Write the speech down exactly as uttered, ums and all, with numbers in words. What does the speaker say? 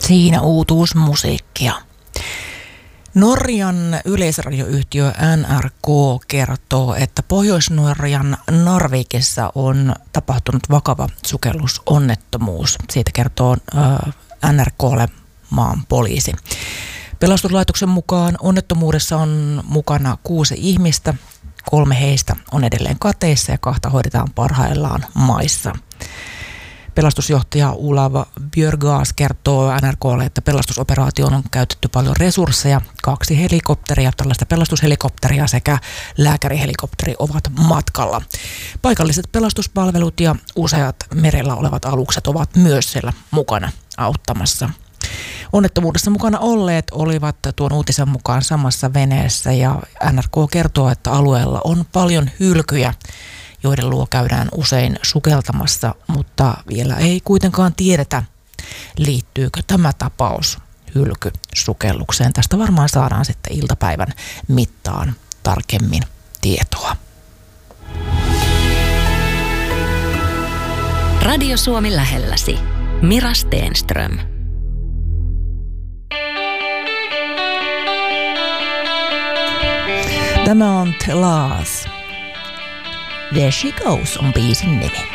Siinä uutuusmusiikkia. Norjan yleisradioyhtiö N R K kertoo, että Pohjois-Norjan Narvikissa on tapahtunut vakava sukellusonnettomuus. Siitä kertoo äh, N R K:lle maan poliisi. Pelastuslaitoksen mukaan onnettomuudessa on mukana kuusi ihmistä. Kolme heistä on edelleen kateissa ja kahta hoidetaan parhaillaan maissa. Pelastusjohtaja Olav Björgaas kertoo N R K:lle, että pelastusoperaatioon on käytetty paljon resursseja. Kaksi helikopteria, tällaista pelastushelikopteria sekä lääkärihelikopteri ovat matkalla. Paikalliset pelastuspalvelut ja useat merellä olevat alukset ovat myös siellä mukana auttamassa. Onnettomuudessa mukana olleet olivat tuon uutisen mukaan samassa veneessä ja N R K kertoo, että alueella on paljon hylkyjä, joiden luo käydään usein sukeltamassa, mutta vielä ei kuitenkaan tiedetä, liittyykö tämä tapaus hylkysukellukseen. Tästä varmaan saadaan sitten iltapäivän mittaan tarkemmin tietoa. Radio Suomi lähelläsi. Mira Stenström. Tämä on Telas. There She Goes on biisin nimi.